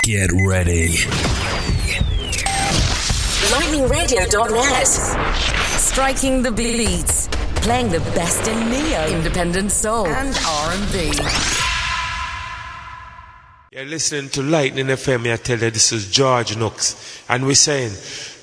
Get ready. LightningRadio.net. Striking the beats. Playing the best in neo, independent soul, and R&B. You're listening to Lightning FM. I tell you, this is George Nooks. And we're saying,